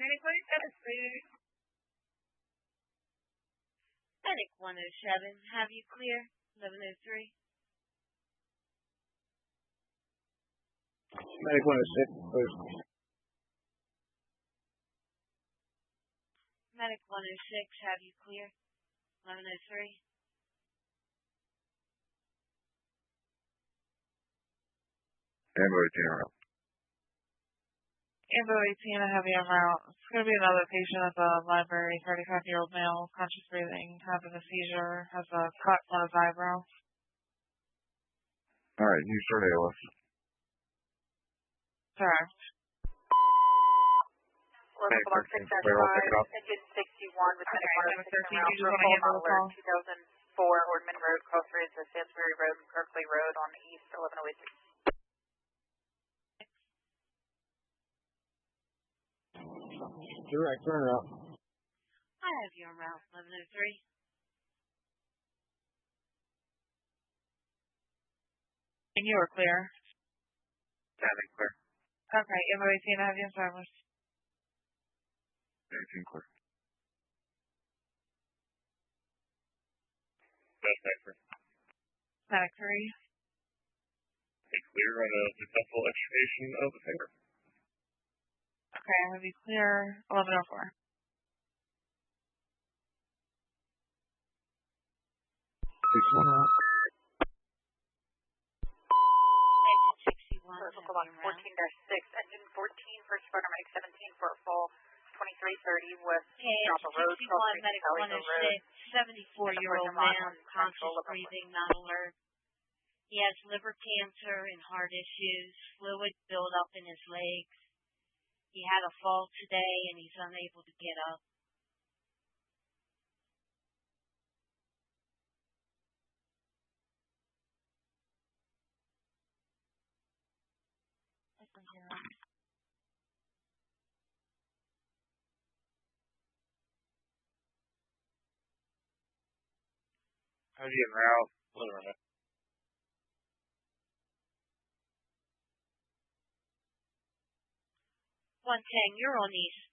Medic 107, please. Medic 107, have you clear? 1103. Medic 106, please. Medic 106, have you clear? 1103. Ambulance 18 route. Ambulance 18, I have you en route. It's going to be another patient at the library, 35-year-old male, conscious breathing, having a seizure, has a cut on his eyebrow. All right, you start ALS. Correct. Medic 13, Engine 61 with Medic 106 you just want to handle the call? 2004 Ordman Road, Crossroads of Salisbury Road and Kirkley Road on the east, 1103. Direct, turn it up. I have you en route, 1103. And you are clear. Standing clear. Okay, Ambulance 18, I have you in service. 18 clear. Medic 3. Medic 3. Clear on a successful extrication of the finger. Okay, I have you clear, 1104. 61 route. Engine 61, have Circle you en box route. 14-6, Engine 14, first responder Medic 17 for a fall, 2330 West Okay, Joppa Road, 61, Cross Street, Medic Valley Hill Road. 106, 74-year-old man, conscious breathing, not alert. He has liver cancer and heart issues, fluid buildup in his legs. He had a fall today and he's unable to get up. How's he en route? 110, you're on east.